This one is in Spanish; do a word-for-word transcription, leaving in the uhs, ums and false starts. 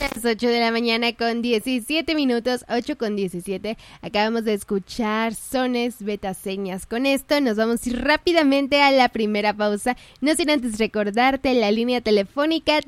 Las ocho de la mañana con diecisiete minutos, ocho con diecisiete. Acabamos de escuchar Sones Betaseñas. Con esto nos vamos a ir rápidamente a la primera pausa. No sin antes recordarte la línea telefónica